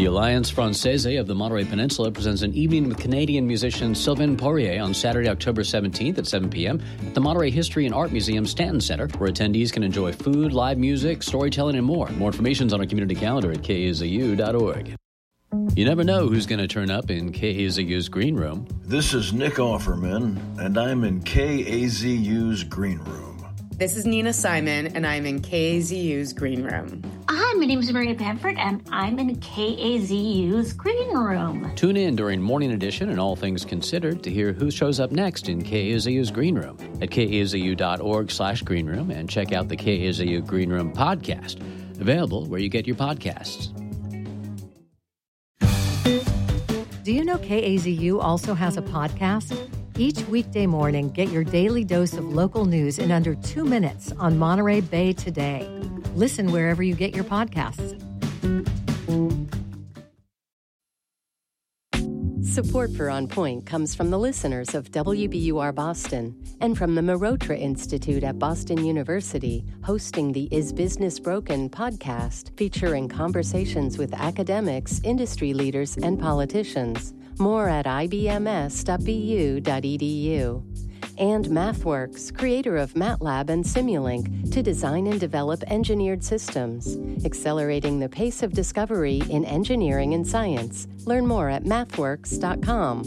The Alliance Française of the Monterey Peninsula presents an evening with Canadian musician Sylvain Poirier on Saturday, October 17th at 7 p.m. at the Monterey History and Art Museum Stanton Center, where attendees can enjoy food, live music, storytelling, and more. More information is on our community calendar at kazuu.org. You never know who's going to turn up in KAZU's Green Room. This is Nick Offerman, and I'm in KAZU's Green Room. This is Nina Simon, and I'm in KAZU's Green Room. Hi, my name is Maria Bamford, and I'm in KAZU's Green Room. Tune in during Morning Edition and All Things Considered to hear who shows up next in KAZU's Green Room at kazu.org/greenroom, and check out the KAZU Green Room podcast, available where you get your podcasts. Do you know KAZU also has a podcast? Each weekday morning, get your daily dose of local news in under 2 minutes on Monterey Bay Today. Listen wherever you get your podcasts. Support for On Point comes from the listeners of WBUR Boston and from the Marotra Institute at Boston University, hosting the Is Business Broken podcast, featuring conversations with academics, industry leaders, and politicians. More at ibms.bu.edu. And MathWorks, creator of MATLAB and Simulink, to design and develop engineered systems, accelerating the pace of discovery in engineering and science. Learn more at mathworks.com.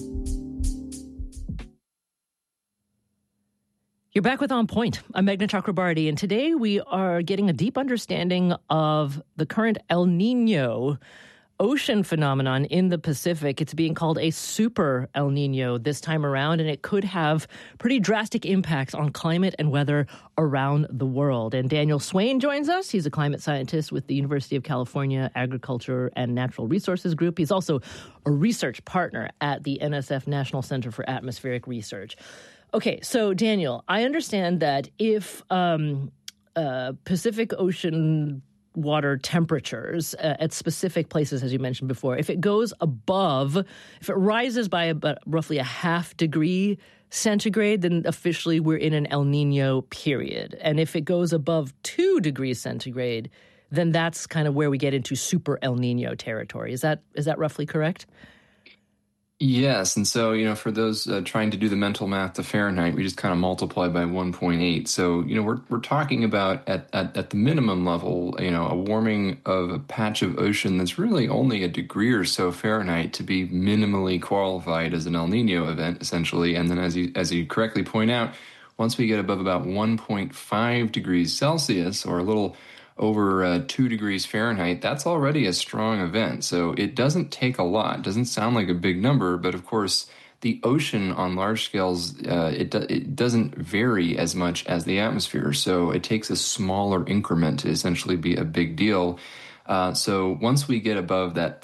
You're back with On Point. I'm Meghna Chakrabarty, and today we are getting a deep understanding of the current El Nino ocean phenomenon in the Pacific. It's being called a super El Nino this time around, and it could have pretty drastic impacts on climate and weather around the world. And Daniel Swain joins us. He's a climate scientist with the University of California Agriculture and Natural Resources Group. He's also a research partner at the NSF National Center for Atmospheric Research. Okay, so Daniel, I understand that if Pacific Ocean water temperatures at specific places, as you mentioned before, if it rises by about roughly a half degree centigrade, then officially we're in an El Nino period. And if it goes above 2 degrees centigrade, then that's kind of where we get into super El Nino territory. Is that roughly correct? Yes. And so, for those trying to do the mental math to Fahrenheit, we just kind of multiply by 1.8. So, we're talking about at the minimum level, a warming of a patch of ocean that's really only a degree or so Fahrenheit to be minimally qualified as an El Nino event, essentially. And then as you correctly point out, once we get above about 1.5 degrees Celsius, or a little over 2 degrees Fahrenheit, that's already a strong event. So it doesn't take a lot. It doesn't sound like a big number, but of course, the ocean on large scales, it doesn't vary as much as the atmosphere. So it takes a smaller increment to essentially be a big deal. So once we get above that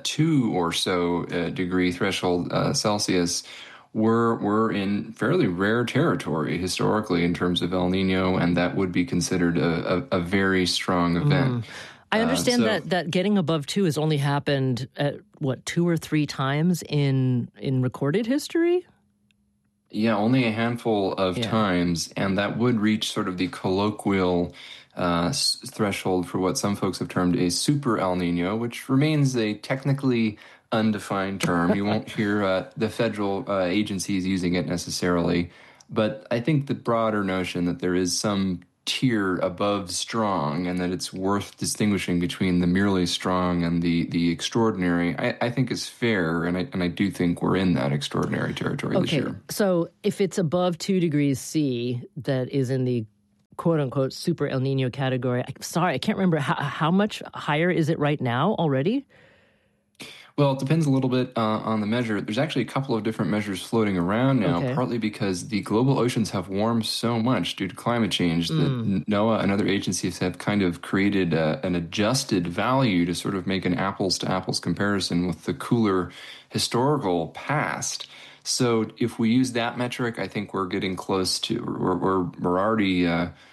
2 or so degree threshold Celsius, we're in fairly rare territory historically in terms of El Nino, and that would be considered a very strong event. I understand that getting above 2 has only happened at, 2 or 3 times in recorded history? Yeah, only a handful of times, and that would reach sort of the colloquial threshold for what some folks have termed a super El Nino, which remains a technically undefined term. You won't hear the federal agencies using it necessarily, but I think the broader notion that there is some tier above strong and that it's worth distinguishing between the merely strong and the extraordinary, I think is fair, and I do think we're in that extraordinary territory this year. So if it's above 2 degrees C, that is in the quote-unquote super El Nino category. I can't remember how much higher is it right now already? Well, it depends a little bit on the measure. There's actually a couple of different measures floating around now, partly because the global oceans have warmed so much due to climate change that NOAA and other agencies have kind of created an adjusted value to sort of make an apples-to-apples comparison with the cooler historical past. So if we use that metric, I think we're getting close to, we're already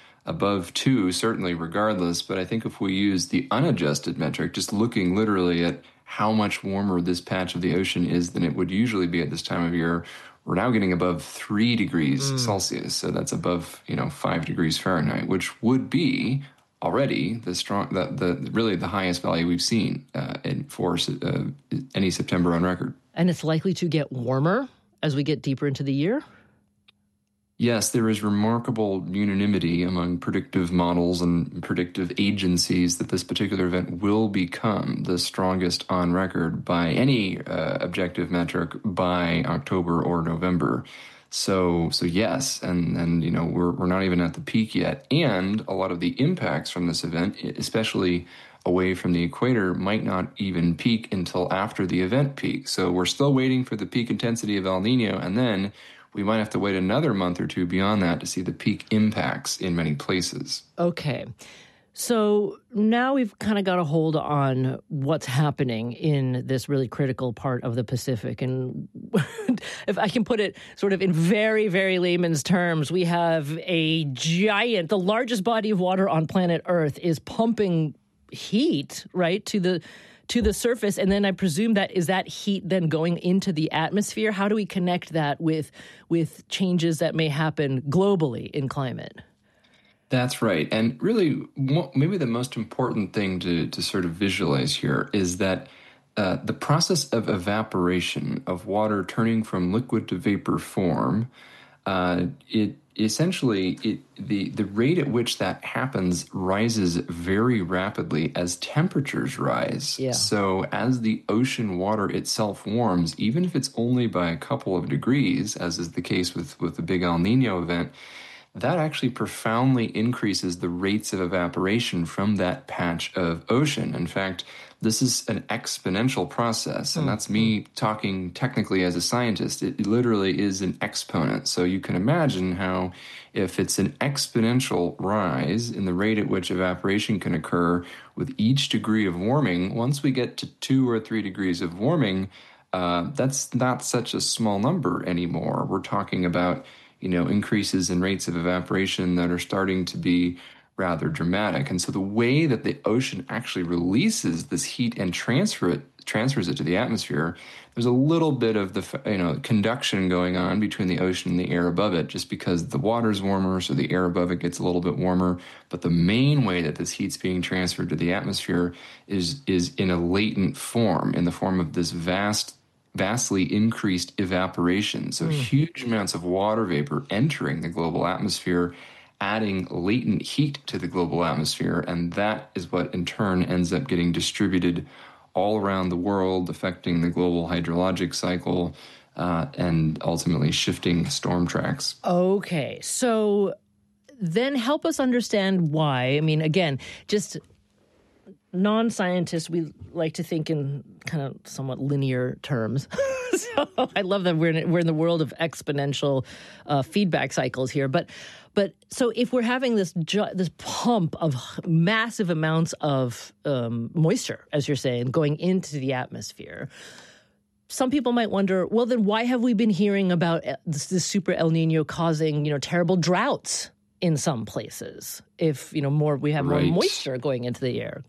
above 2, certainly regardless. But I think if we use the unadjusted metric, just looking literally at how much warmer this patch of the ocean is than it would usually be at this time of year, we're now getting above 3 degrees Celsius. So that's above, 5 degrees Fahrenheit, which would be already really the highest value we've seen for any September on record. And it's likely to get warmer as we get deeper into the year? Yes, there is remarkable unanimity among predictive models and predictive agencies that this particular event will become the strongest on record by any objective metric by October or November. So yes, and we're not even at the peak yet, and a lot of the impacts from this event, especially away from the equator, might not even peak until after the event peak. So we're still waiting for the peak intensity of El Nino, and then we might have to wait another month or two beyond that to see the peak impacts in many places. Okay. So now we've kind of got a hold on what's happening in this really critical part of the Pacific. And if I can put it sort of in very, very layman's terms, we have a giant, the largest body of water on planet Earth is pumping heat, right, to the surface, and then I presume that heat then going into the atmosphere? How do we connect that with changes that may happen globally in climate? That's right. And really, maybe the most important thing to sort of visualize here is that the process of evaporation of water turning from liquid to vapor form, the rate at which that happens rises very rapidly as temperatures rise. Yeah. So as the ocean water itself warms, even if it's only by a couple of degrees, as is the case with the big El Nino event, that actually profoundly increases the rates of evaporation from that patch of ocean. In fact, this is an exponential process, and that's me talking technically as a scientist. It literally is an exponent. So you can imagine how if it's an exponential rise in the rate at which evaporation can occur with each degree of warming, once we get to 2 or 3 degrees of warming, that's not such a small number anymore. We're talking about increases in rates of evaporation that are starting to be rather dramatic. And so the way that the ocean actually releases this heat and transfers it to the atmosphere, there's a little bit of the conduction going on between the ocean and the air above it, just because the water's warmer, so the air above it gets a little bit warmer. But the main way that this heat's being transferred to the atmosphere is in a latent form, in the form of this vastly increased evaporation. So huge amounts of water vapor entering the global atmosphere, adding latent heat to the global atmosphere. And that is what in turn ends up getting distributed all around the world, affecting the global hydrologic cycle and ultimately shifting storm tracks. Okay. So then help us understand why. I mean, again, just non-scientists, we like to think in kind of somewhat linear terms. So I love that we're in the world of exponential feedback cycles here. But so if we're having this pump of massive amounts of moisture, as you're saying, going into the atmosphere, some people might wonder, well, then why have we been hearing about this super El Nino causing terrible droughts in some places? If we have more moisture going into the air.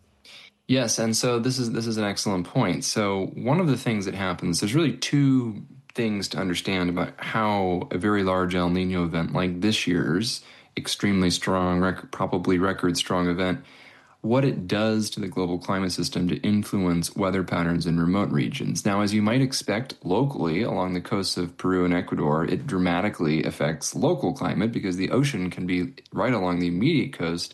Yes, and so this is an excellent point. So one of the things that happens, there's really two things to understand about how a very large El Nino event like this year's extremely strong, probably record strong event, what it does to the global climate system to influence weather patterns in remote regions. Now, as you might expect, locally along the coasts of Peru and Ecuador, it dramatically affects local climate because the ocean can be right along the immediate coast,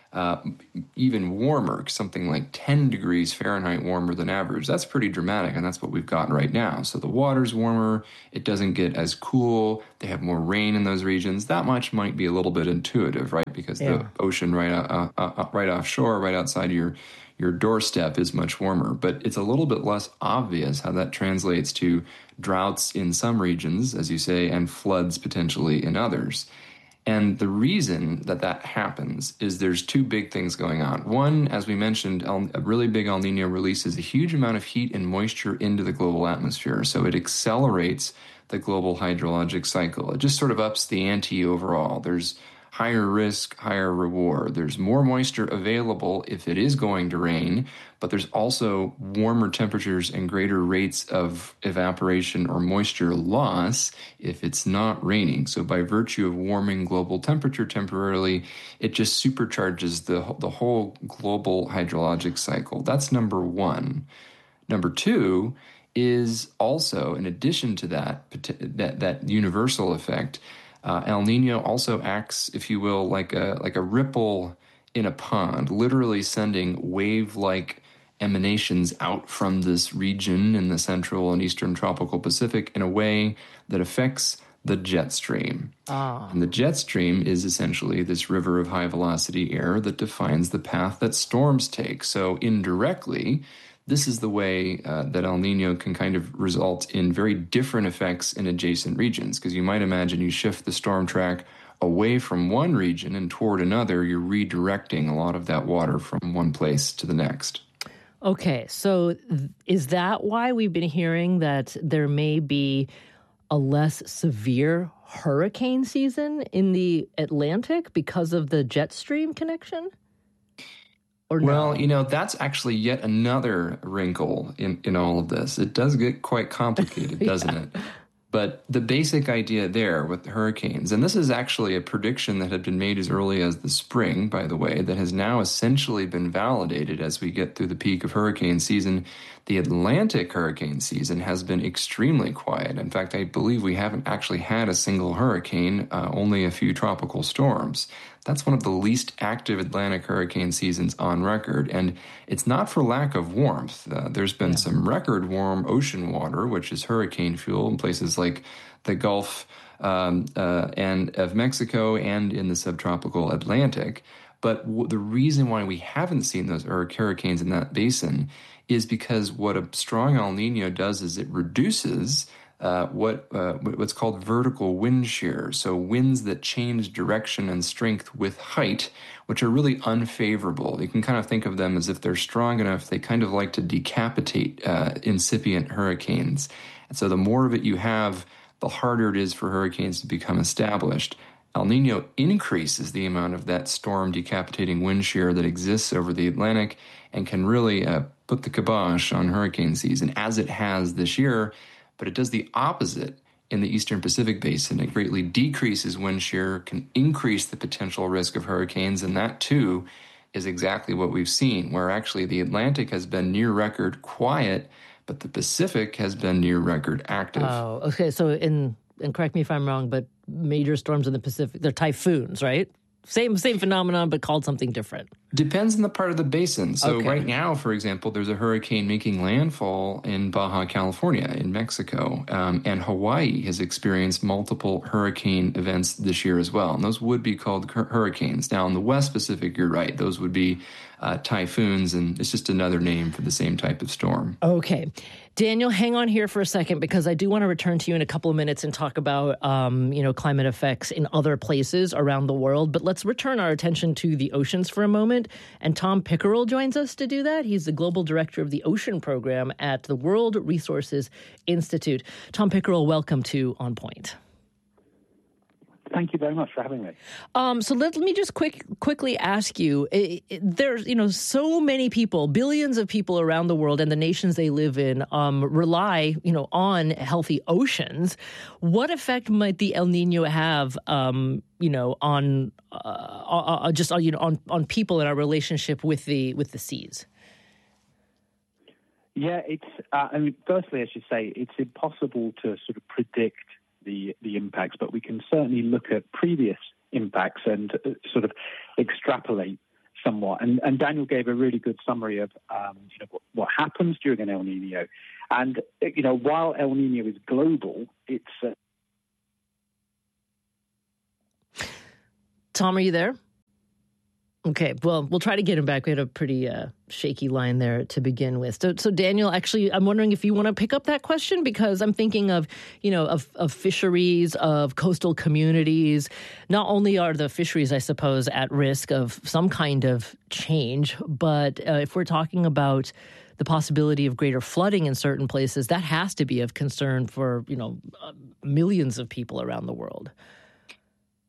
even warmer, something like 10 degrees Fahrenheit warmer than average. That's pretty dramatic, and that's what we've got right now. So the water's warmer, it doesn't get as cool, they have more rain in those regions. That much might be a little bit intuitive, right? Because the ocean right offshore, right outside your doorstep is much warmer. But it's a little bit less obvious how that translates to droughts in some regions, as you say, and floods potentially in others. And the reason that happens is there's two big things going on. One, as we mentioned, a really big El Nino releases a huge amount of heat and moisture into the global atmosphere. So it accelerates the global hydrologic cycle. It just sort of ups the ante overall. There's higher risk, higher reward. There's more moisture available if it is going to rain, but there's also warmer temperatures and greater rates of evaporation or moisture loss if it's not raining. So by virtue of warming global temperature temporarily, it just supercharges the whole global hydrologic cycle. That's number one. Number two is also, in addition to that universal effect, El Nino also acts, if you will, like a ripple in a pond, literally sending wave-like emanations out from this region in the central and eastern tropical Pacific in a way that affects the jet stream. And the jet stream is essentially this river of high-velocity air that defines the path that storms take. So indirectly, this is the way that El Nino can kind of result in very different effects in adjacent regions, because you might imagine you shift the storm track away from one region and toward another, you're redirecting a lot of that water from one place to the next. Okay, so is that why we've been hearing that there may be a less severe hurricane season in the Atlantic because of the jet stream connection? Or no? Well, that's actually yet another wrinkle in all of this. It does get quite complicated, doesn't it? But the basic idea there with the hurricanes, and this is actually a prediction that had been made as early as the spring, by the way, that has now essentially been validated as we get through the peak of hurricane season. The Atlantic hurricane season has been extremely quiet. In fact, I believe we haven't actually had a single hurricane, only a few tropical storms. That's one of the least active Atlantic hurricane seasons on record, and it's not for lack of warmth. There's been some record warm ocean water, which is hurricane fuel in places like the Gulf and of Mexico and in the subtropical Atlantic. But the reason why we haven't seen those hurricanes in that basin is because what a strong El Nino does is it reduces what's called vertical wind shear, so winds that change direction and strength with height, which are really unfavorable. You can kind of think of them as if they're strong enough, they kind of like to decapitate incipient hurricanes. And so the more of it you have, the harder it is for hurricanes to become established. El Nino increases the amount of that storm decapitating wind shear that exists over the Atlantic and can really put the kibosh on hurricane season, as it has this year. But it does the opposite in the Eastern Pacific Basin. It greatly decreases wind shear, can increase the potential risk of hurricanes, and that too is exactly what we've seen, where actually the Atlantic has been near record quiet, but the Pacific has been near record active. Oh, okay. So and correct me if I'm wrong, but major storms in the Pacific, they're typhoons, right? Same phenomenon, but called something different. Depends on the part of the basin. So right now, for example, there's a hurricane making landfall in Baja California in Mexico. And Hawaii has experienced multiple hurricane events this year as well. And those would be called hurricanes. Now, in the West Pacific, you're right. Those would be typhoons, and it's just another name for the same type of storm. Okay. Daniel, hang on here for a second, because I do want to return to you in a couple of minutes and talk about, climate effects in other places around the world. But let's return our attention to the oceans for a moment. And Tom Pickerel joins us to do that. He's the global director of the Ocean Program at the World Resources Institute. Tom Pickerel, welcome to On Point. Thank you very much for having me. So let me just quickly ask you, there's, so many people, billions of people around the world and the nations they live in rely, on healthy oceans. What effect might the El Nino have, on people in our relationship with the seas? Yeah, firstly, I should say, it's impossible to sort of predict the impacts, but we can certainly look at previous impacts and sort of extrapolate somewhat. And Daniel gave a really good summary of what happens during an El Nino. And while El Nino is global, it's Tom, are you there? Okay, well, we'll try to get him back. We had a pretty shaky line there to begin with. So Daniel, actually, I'm wondering if you want to pick up that question, because I'm thinking of fisheries, of coastal communities. Not only are the fisheries, I suppose, at risk of some kind of change, but if we're talking about the possibility of greater flooding in certain places, that has to be of concern for, millions of people around the world.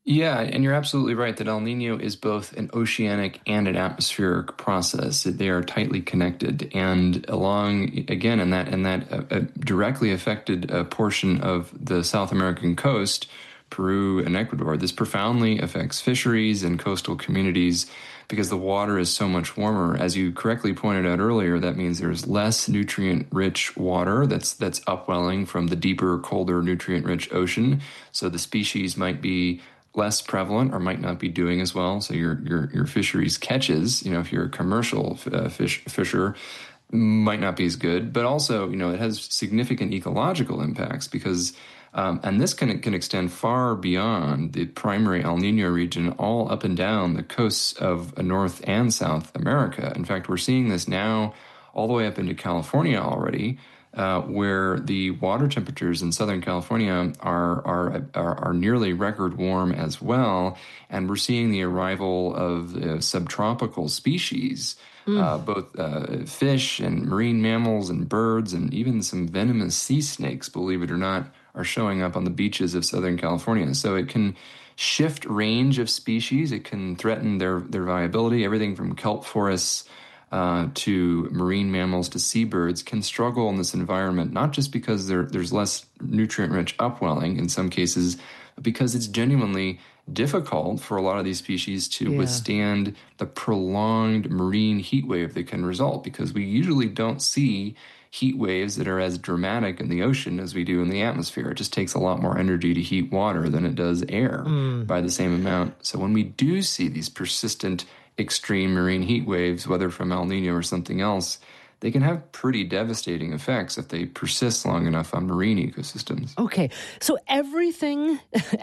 Yeah, and you're absolutely right that El Nino is both an oceanic and an atmospheric process. They are tightly connected, and again in that directly affected portion of the South American coast, Peru and Ecuador, this profoundly affects fisheries and coastal communities because the water is so much warmer. As you correctly pointed out earlier, that means there's less nutrient-rich water that's upwelling from the deeper, colder, nutrient-rich ocean. So the species might be less prevalent or might not be doing as well. So your fisheries catches, if you're a commercial fisher, might not be as good. But also, it has significant ecological impacts because and this can extend far beyond the primary El Nino region, all up and down the coasts of North and South America. In fact, we're seeing this now all the way up into California already, where the water temperatures in Southern California are nearly record warm as well, and we're seeing the arrival of subtropical species, both fish and marine mammals and birds, and even some venomous sea snakes, believe it or not, are showing up on the beaches of Southern California. So it can shift range of species. It can threaten their viability. Everything from kelp forests to marine mammals to seabirds can struggle in this environment, not just because there's less nutrient-rich upwelling in some cases, but because it's genuinely difficult for a lot of these species to withstand the prolonged marine heat wave that can result, because we usually don't see heat waves that are as dramatic in the ocean as we do in the atmosphere. It just takes a lot more energy to heat water than it does air by the same amount. So when we do see these persistent extreme marine heat waves, whether from El Nino or something else, they can have pretty devastating effects if they persist long enough on marine ecosystems. Okay, so everything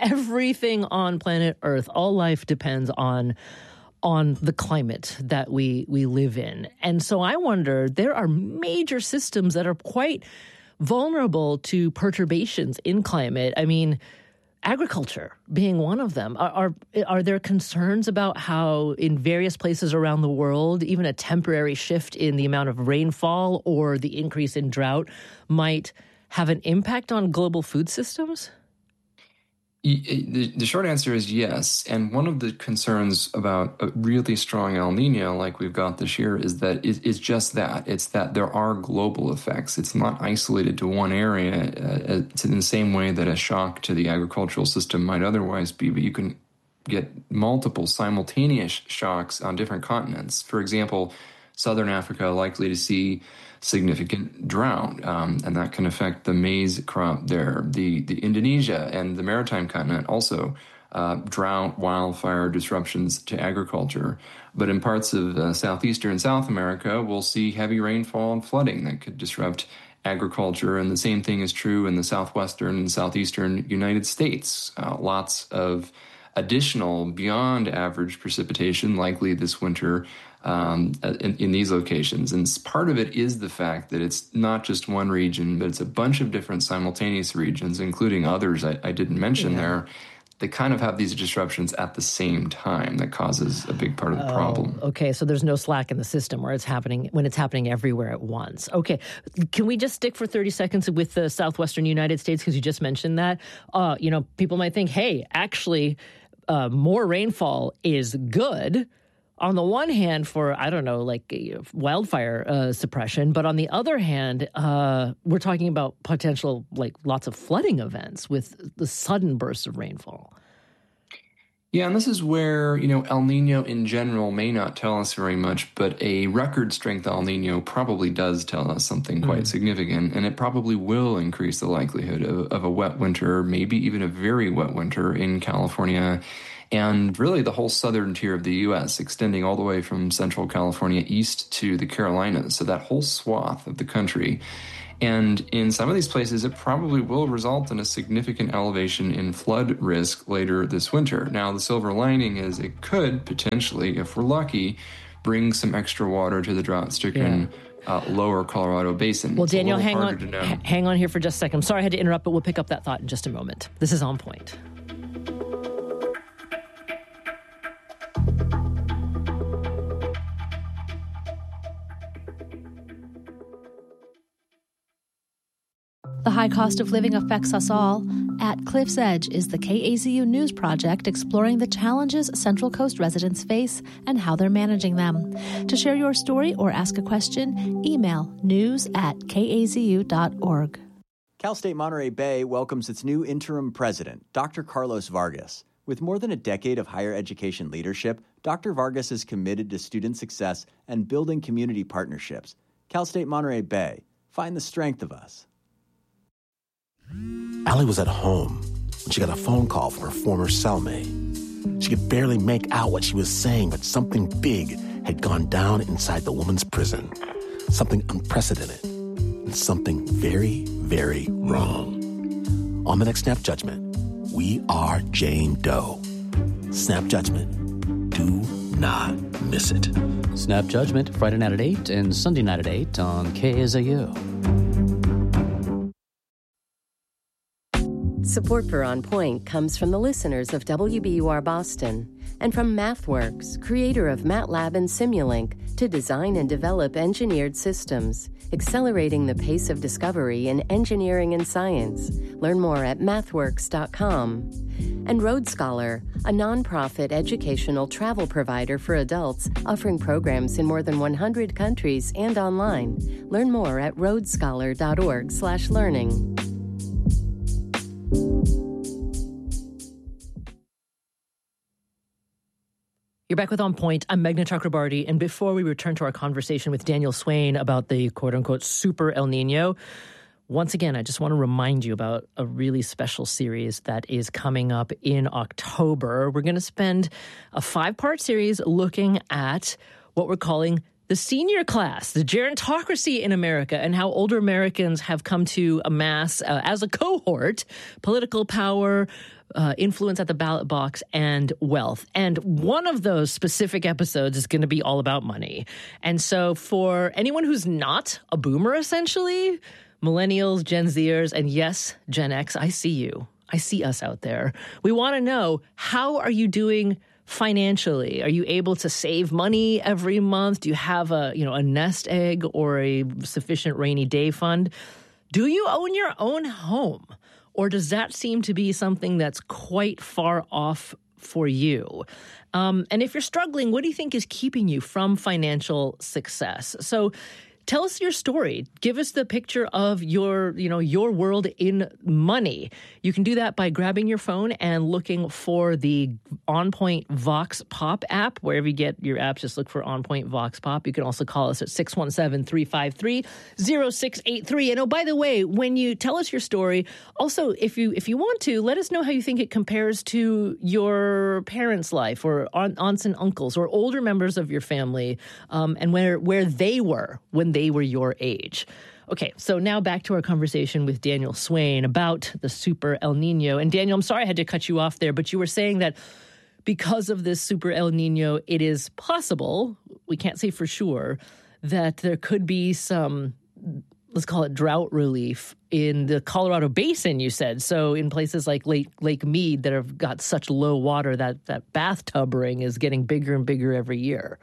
on planet Earth, all life depends on the climate that we live in. And so I wonder, there are major systems that are quite vulnerable to perturbations in climate. I mean, agriculture being one of them. Are there concerns about how in various places around the world, even a temporary shift in the amount of rainfall or the increase in drought might have an impact on global food systems? The short answer is yes. And one of the concerns about a really strong El Nino like we've got this year is that it's just that. It's that there are global effects. It's not isolated to one area. It's in the same way that a shock to the agricultural system might otherwise be, but you can get multiple simultaneous shocks on different continents. For example, Southern Africa likely to see significant drought, and that can affect the maize crop there. The Indonesia and the maritime continent also drought, wildfire disruptions to agriculture. But in parts of southeastern South America, we'll see heavy rainfall and flooding that could disrupt agriculture. And the same thing is true in the southwestern and southeastern United States. Lots of additional beyond average precipitation likely this winter in these locations. And part of it is the fact that it's not just one region, but it's a bunch of different simultaneous regions, including others I didn't mention there. They kind of have these disruptions at the same time that causes a big part of the problem. Okay, so there's no slack in the system when it's happening everywhere at once. Okay, can we just stick for 30 seconds with the southwestern United States, because you just mentioned that? People might think, hey, actually, more rainfall is good. On the one hand, for, wildfire suppression, but on the other hand, we're talking about potential, lots of flooding events with the sudden bursts of rainfall. Yeah, and this is where, El Nino in general may not tell us very much, but a record strength El Nino probably does tell us something quite significant, and it probably will increase the likelihood of a wet winter, maybe even a very wet winter in California, and really the whole southern tier of the U.S., extending all the way from central California east to the Carolinas, so that whole swath of the country. And in some of these places, it probably will result in a significant elevation in flood risk later this winter. Now, the silver lining is it could potentially, if we're lucky, bring some extra water to the drought-stricken lower Colorado Basin. Well, Daniel, hang on here for just a second. I'm sorry I had to interrupt, but we'll pick up that thought in just a moment. This is On Point. The high cost of living affects us all. At Cliff's Edge is the KAZU News Project exploring the challenges Central Coast residents face and how they're managing them. To share your story or ask a question, email news@kazu.org. Cal State Monterey Bay welcomes its new interim president, Dr. Carlos Vargas. With more than a decade of higher education leadership, Dr. Vargas is committed to student success and building community partnerships. Cal State Monterey Bay. Find the strength of us. Allie was at home when she got a phone call from her former cellmate. She could barely make out what she was saying, but something big had gone down inside the woman's prison. Something unprecedented and something very, very wrong. On the next Snap Judgment, we are Jane Doe. Snap Judgment. Do not miss it. Snap Judgment, Friday night at 8 and Sunday night at 8 on KAZU. Support for On Point comes from the listeners of WBUR Boston and from MathWorks, creator of MATLAB and Simulink, to design and develop engineered systems, accelerating the pace of discovery in engineering and science. Learn more at mathworks.com. And Road Scholar, a nonprofit educational travel provider for adults offering programs in more than 100 countries and online. Learn more at roadscholar.org/learning. You're back with On Point. I'm Meghna Chakrabarty. And before we return to our conversation with Daniel Swain about the quote-unquote super El Nino, once again, I just want to remind you about a really special series that is coming up in October. We're going to spend a 5-part series looking at what we're calling the senior class, the gerontocracy in America, and how older Americans have come to amass, as a cohort, political power, influence at the ballot box, and wealth. And one of those specific episodes is going to be all about money. And so for anyone who's not a boomer, essentially, millennials, Gen Zers, and yes, Gen X, I see you. I see us out there. We want to know, how are you doing financially? Are you able to save money every month? Do you have a nest egg or a sufficient rainy day fund? Do you own your own home? Or does that seem to be something that's quite far off for you? And if you're struggling, what do you think is keeping you from financial success? So tell us your story. Give us the picture of your world in money. You can do that by grabbing your phone and looking for the On Point Vox Pop app. Wherever you get your apps, just look for On Point Vox Pop. You can also call us at 617-353-0683. And oh, by the way, when you tell us your story, also, if you want to, let us know how you think it compares to your parents' life or aunts and uncles or older members of your family, and where they were when they were your age. Okay, so now back to our conversation with Daniel Swain about the super El Nino. And Daniel, I'm sorry I had to cut you off there, but you were saying that because of this super El Nino, it is possible, we can't say for sure, that there could be some, let's call it drought relief in the Colorado Basin, you said. So in places like Lake Mead that have got such low water that bathtub ring is getting bigger and bigger every year.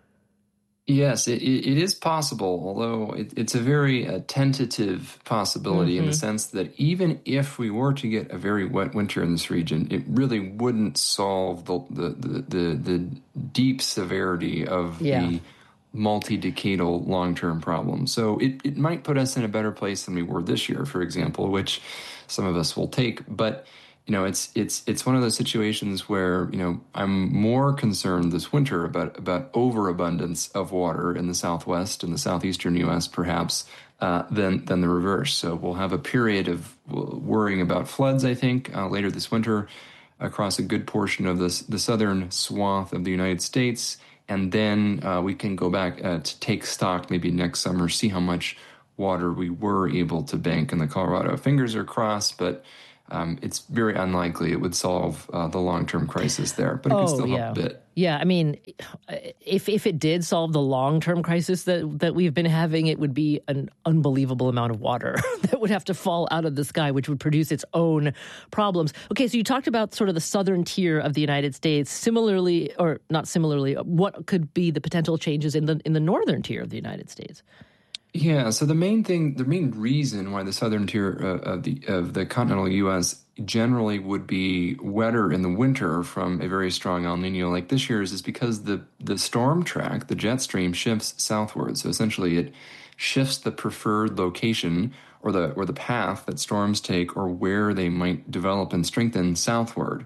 Yes, it is possible, although it's a very tentative possibility in the sense that even if we were to get a very wet winter in this region, it really wouldn't solve the deep severity of the multi-decadal long-term problem. So it might put us in a better place than we were this year, for example, which some of us will take. But it's one of those situations where, I'm more concerned this winter about overabundance of water in the Southwest and the southeastern U.S. perhaps than the reverse. So we'll have a period of worrying about floods, I think, later this winter across a good portion of the southern swath of the United States. And then we can go back to take stock maybe next summer, see how much water we were able to bank in the Colorado. Fingers are crossed, but it's very unlikely it would solve the long-term crisis there, but it can still help a bit. Yeah, I mean, if it did solve the long-term crisis that we've been having, it would be an unbelievable amount of water that would have to fall out of the sky, which would produce its own problems. Okay, so you talked about sort of the southern tier of the United States. Similarly, or not similarly, what could be the potential changes in the northern tier of the United States? Yeah, so the main reason why the southern tier of the continental U.S. generally would be wetter in the winter from a very strong El Nino like this year's is because the storm track, the jet stream, shifts southward. So essentially, it shifts the preferred location or the path that storms take or where they might develop and strengthen southward.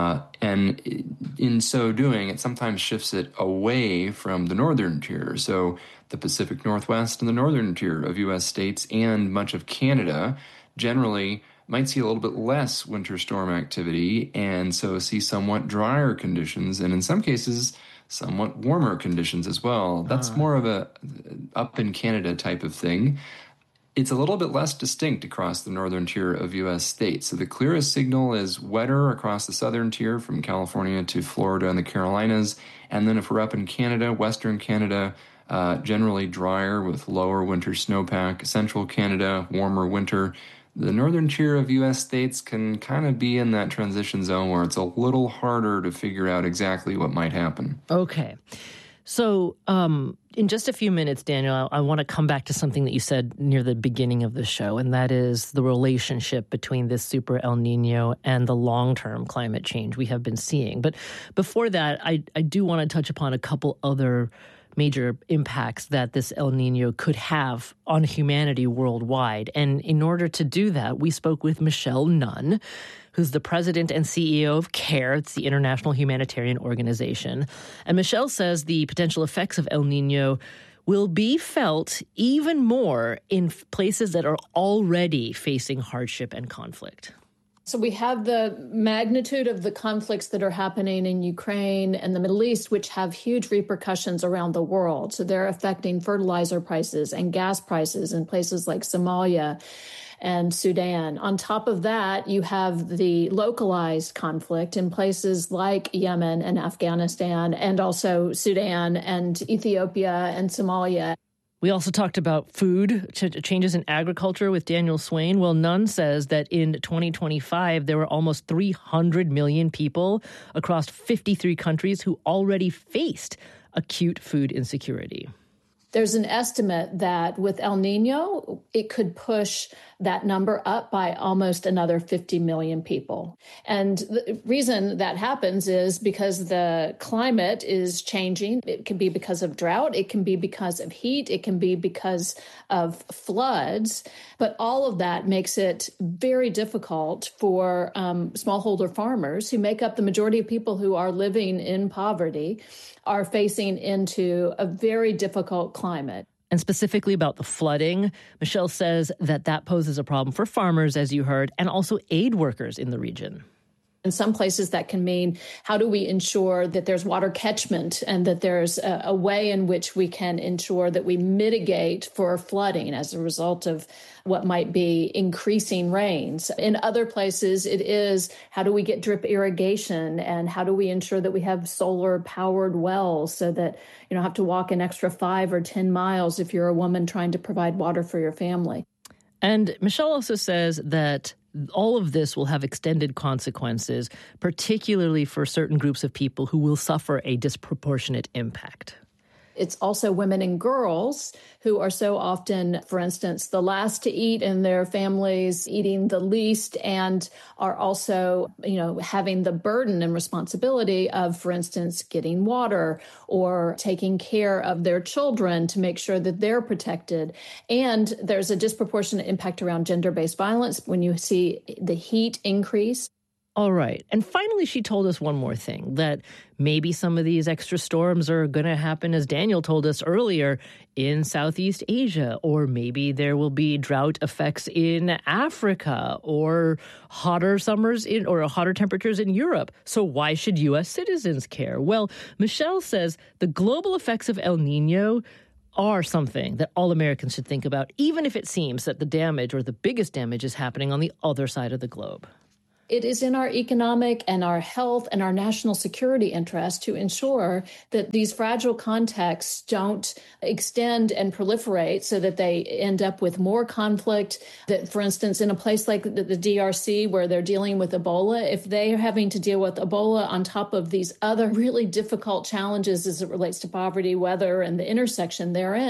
And in so doing, it sometimes shifts it away from the northern tier. So the Pacific Northwest and the northern tier of U.S. states and much of Canada generally might see a little bit less winter storm activity and so see somewhat drier conditions and in some cases somewhat warmer conditions as well. That's more of a up in Canada type of thing. It's a little bit less distinct across the northern tier of U.S. states. So the clearest signal is wetter across the southern tier from California to Florida and the Carolinas. And then if we're up in Canada, western Canada, generally drier with lower winter snowpack. Central Canada, warmer winter. The northern tier of U.S. states can kind of be in that transition zone where it's a little harder to figure out exactly what might happen. Okay. So in just a few minutes, Daniel, I want to come back to something that you said near the beginning of the show, and that is the relationship between this super El Nino and the long-term climate change we have been seeing. But before that, I do want to touch upon a couple other major impacts that this El Nino could have on humanity worldwide. And in order to do that, we spoke with Michelle Nunn, who's the president and CEO of CARE. It's the International Humanitarian Organization. And Michelle says the potential effects of El Nino will be felt even more in places that are already facing hardship and conflict. So we have the magnitude of the conflicts that are happening in Ukraine and the Middle East, which have huge repercussions around the world. So they're affecting fertilizer prices and gas prices in places like Somalia and Sudan. On top of that, you have the localized conflict in places like Yemen and Afghanistan, and also Sudan and Ethiopia and Somalia. We also talked about food changes in agriculture with Daniel Swain. Well, Nunn says that in 2025, there were almost 300 million people across 53 countries who already faced acute food insecurity. There's an estimate that with El Nino, it could push that number up by almost another 50 million people. And the reason that happens is because the climate is changing. It can be because of drought. It can be because of heat. It can be because of floods. But all of that makes it very difficult for smallholder farmers who make up the majority of people who are living in poverty are facing into a very difficult climate. And specifically about the flooding, Michelle says that poses a problem for farmers, as you heard, and also aid workers in the region. In some places, that can mean how do we ensure that there's water catchment and that there's a way in which we can ensure that we mitigate for flooding as a result of what might be increasing rains. In other places, it is how do we get drip irrigation and how do we ensure that we have solar powered wells so that you don't have to walk an extra 5 or 10 miles if you're a woman trying to provide water for your family. And Michelle also says that all of this will have extended consequences, particularly for certain groups of people who will suffer a disproportionate impact. It's also women and girls who are so often, for instance, the last to eat in their families, eating the least, and are also, having the burden and responsibility of, for instance, getting water or taking care of their children to make sure that they're protected. And there's a disproportionate impact around gender-based violence when you see the heat increase. All right. And finally, she told us one more thing, that maybe some of these extra storms are going to happen, as Daniel told us earlier, in Southeast Asia, or maybe there will be drought effects in Africa or hotter summers or hotter temperatures in Europe. So why should U.S. citizens care? Well, Michelle says the global effects of El Nino are something that all Americans should think about, even if it seems that the damage or the biggest damage is happening on the other side of the globe. It is in our economic and our health and our national security interest to ensure that these fragile contexts don't extend and proliferate so that they end up with more conflict. That, for instance, in a place like the DRC where they're dealing with Ebola, if they are having to deal with Ebola on top of these other really difficult challenges as it relates to poverty, weather, and the intersection therein,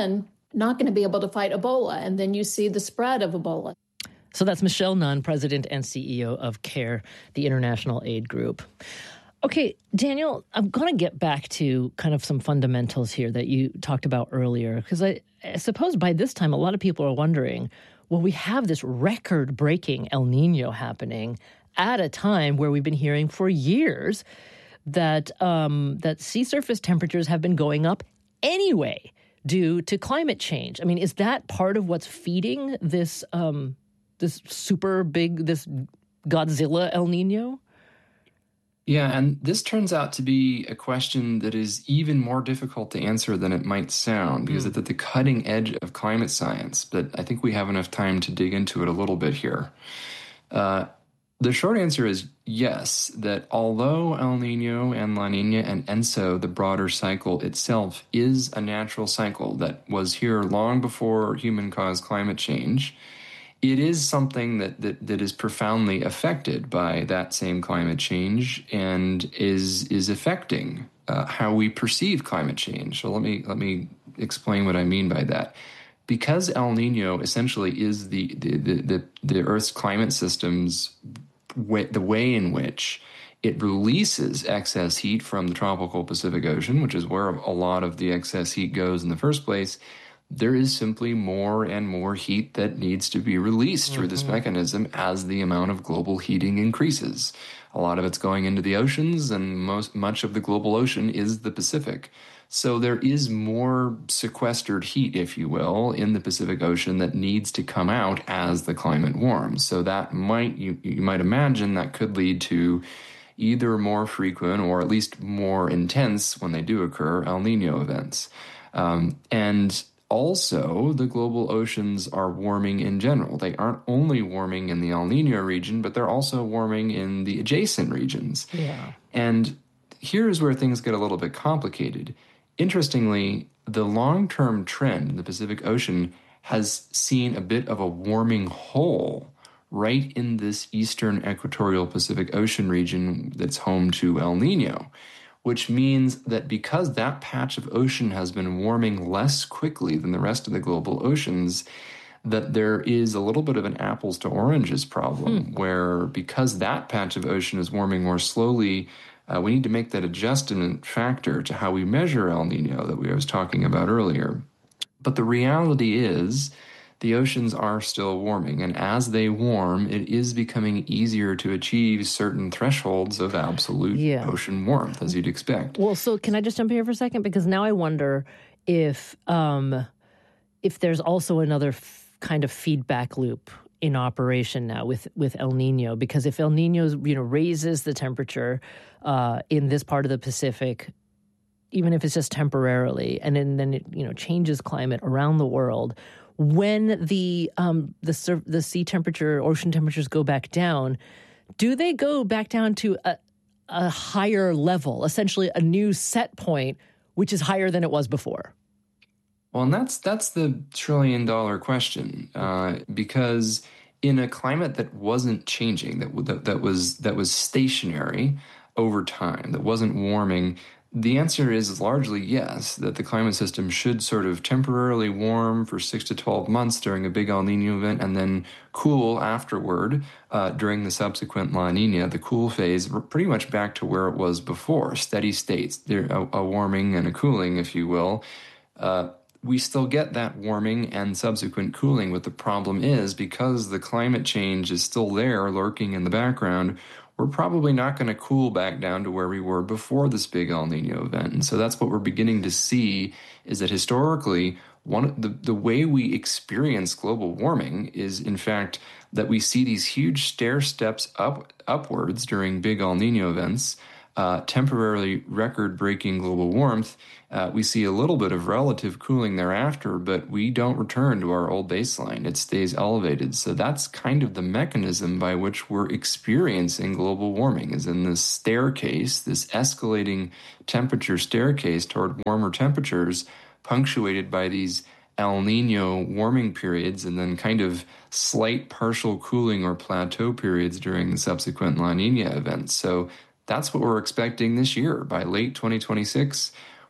not going to be able to fight Ebola. And then you see the spread of Ebola. So that's Michelle Nunn, President and CEO of CARE, the international aid group. Okay, Daniel, I'm going to get back to kind of some fundamentals here that you talked about earlier, because I suppose by this time a lot of people are wondering, well, we have this record-breaking El Nino happening at a time where we've been hearing for years that sea surface temperatures have been going up anyway due to climate change. I mean, is that part of what's feeding this this super big, this Godzilla El Nino? Yeah, and this turns out to be a question that is even more difficult to answer than it might sound, because it's at the cutting edge of climate science. But I think we have enough time to dig into it a little bit here. The short answer is yes, that although El Nino and La Nina and ENSO, the broader cycle itself, is a natural cycle that was here long before human-caused climate change, it is something that is profoundly affected by that same climate change and is affecting how we perceive climate change. So let me explain what I mean by that. Because El Nino essentially is the Earth's climate system's the way in which it releases excess heat from the tropical Pacific Ocean, which is where a lot of the excess heat goes in the first place, there is simply more and more heat that needs to be released through this mechanism as the amount of global heating increases. A lot of it's going into the oceans, and much of the global ocean is the Pacific. So there is more sequestered heat, if you will, in the Pacific Ocean that needs to come out as the climate warms. So that you might imagine that could lead to either more frequent or at least more intense, when they do occur, El Nino events. And also, the global oceans are warming in general. They aren't only warming in the El Nino region, but they're also warming in the adjacent regions. Yeah. And here's where things get a little bit complicated. Interestingly, the long-term trend in the Pacific Ocean has seen a bit of a warming hole right in this eastern equatorial Pacific Ocean region that's home to El Nino, which means that because that patch of ocean has been warming less quickly than the rest of the global oceans, that there is a little bit of an apples to oranges problem, where because that patch of ocean is warming more slowly, we need to make that adjustment factor to how we measure El Nino that we was talking about earlier. But the reality is the oceans are still warming, and as they warm, it is becoming easier to achieve certain thresholds of absolute ocean warmth, as you'd expect. Well, so can I just jump here for a second? Because now I wonder if there's also another kind of feedback loop in operation now with El Nino, because if El Nino raises the temperature in this part of the Pacific, even if it's just temporarily, and then it changes climate around the world, when the sea temperature, ocean temperatures go back down, do they go back down to a higher level, essentially a new set point, which is higher than it was before? Well, and that's the trillion-dollar question, because in a climate that wasn't changing, that was stationary over time, that wasn't warming, the answer is largely yes, that the climate system should sort of temporarily warm for 6 to 12 months during a big El Nino event and then cool afterward during the subsequent La Nina, the cool phase, pretty much back to where it was before, steady states, a warming and a cooling, if you will. We still get that warming and subsequent cooling, but the problem is because the climate change is still there lurking in the background, we're probably not going to cool back down to where we were before this big El Nino event. And so that's what we're beginning to see, is that historically, the way we experience global warming is, in fact, that we see these huge stair steps upwards during big El Nino events, temporarily record-breaking global warmth. We see a little bit of relative cooling thereafter, but we don't return to our old baseline. It stays elevated. So that's kind of the mechanism by which we're experiencing global warming, is in this staircase, this escalating temperature staircase toward warmer temperatures, punctuated by these El Nino warming periods and then kind of slight partial cooling or plateau periods during the subsequent La Nina events. So that's what we're expecting this year. By late 2026,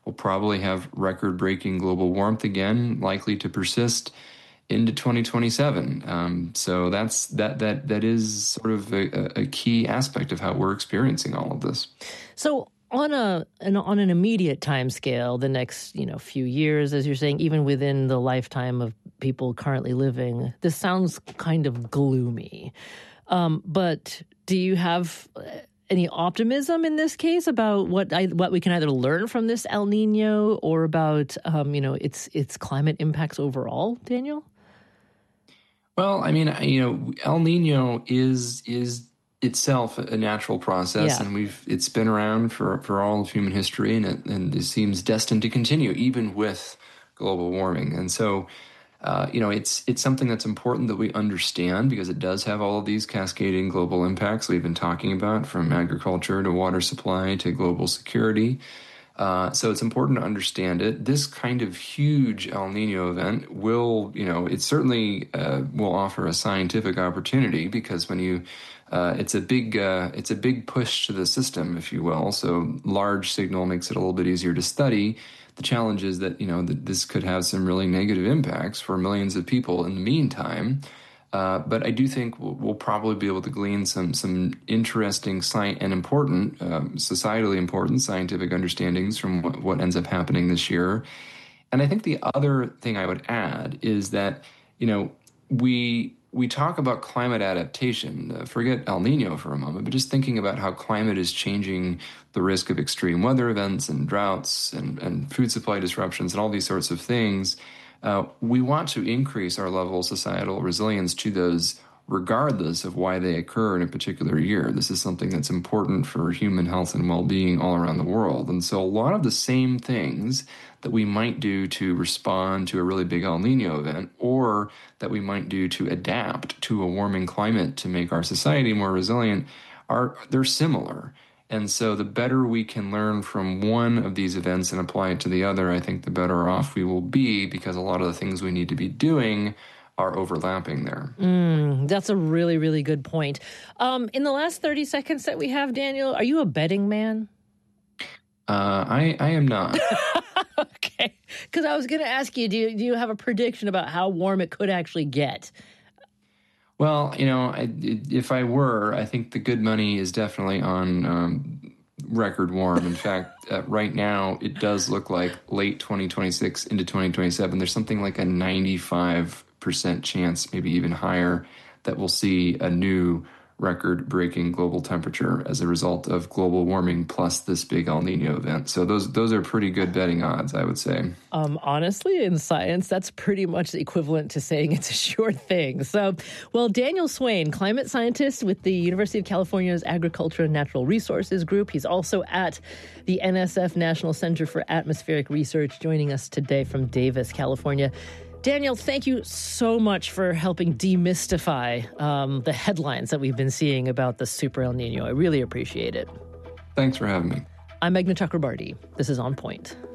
we'll probably have record-breaking global warmth again, likely to persist into 2027. So that is sort of a key aspect of how we're experiencing all of this. So on an immediate time scale, the next few years, as you're saying, even within the lifetime of people currently living, this sounds kind of gloomy. But do you have any optimism in this case about what we can either learn from this El Nino or about its climate impacts overall, Daniel? Well, I mean, El Nino is itself a natural process, and it's been around for all of human history, and it seems destined to continue even with global warming. And so, it's something that's important that we understand because it does have all of these cascading global impacts we've been talking about, from agriculture to water supply to global security. So it's important to understand it. This kind of huge El Nino event will, it certainly will offer a scientific opportunity because when you, it's a big push to the system, if you will. So large signal makes it a little bit easier to study. The challenge is that, that this could have some really negative impacts for millions of people in the meantime. But I do think we'll probably be able to glean some interesting and important, societally important scientific understandings from what ends up happening this year. And I think the other thing I would add is that, we talk about climate adaptation. Forget El Nino for a moment, but just thinking about how climate is changing the risk of extreme weather events and droughts and food supply disruptions and all these sorts of things. We want to increase our level of societal resilience to those regardless of why they occur in a particular year. This is something that's important for human health and well-being all around the world. And so a lot of the same things that we might do to respond to a really big El Nino event, or that we might do to adapt to a warming climate to make our society more resilient, they're similar. And so the better we can learn from one of these events and apply it to the other, I think the better off we will be, because a lot of the things we need to be doing are overlapping there. That's a really, really good point. In the last 30 seconds that we have, Daniel, are you a betting man? I am not. Okay. Because I was going to ask you, do you have a prediction about how warm it could actually get? Well, if I were, I think the good money is definitely on record warm. In fact, right now, it does look like late 2026 into 2027, there's something like a 95% chance, maybe even higher, that we'll see a new record-breaking global temperature as a result of global warming plus this big El Nino event. So those are pretty good betting odds, I would say. Honestly, in science, that's pretty much equivalent to saying it's a sure thing. So, well, Daniel Swain, climate scientist with the University of California's Agriculture and Natural Resources Group. He's also at the NSF National Center for Atmospheric Research, joining us today from Davis, California. Daniel, thank you so much for helping demystify the headlines that we've been seeing about the Super El Nino. I really appreciate it. Thanks for having me. I'm Meghna Chakrabarti. This is On Point.